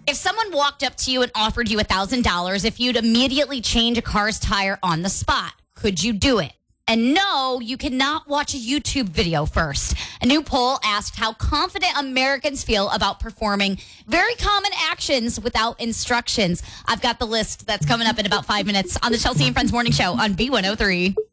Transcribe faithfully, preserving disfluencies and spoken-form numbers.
If someone walked up to you and offered you one thousand dollars if you'd immediately change a car's tire on the spot, could you do it? And no, you cannot watch a YouTube video first. A new poll asked how confident Americans feel about performing very common actions without instructions. I've got the list that's coming up in about five minutes on the Chelsea and Friends Morning Show on B one oh three.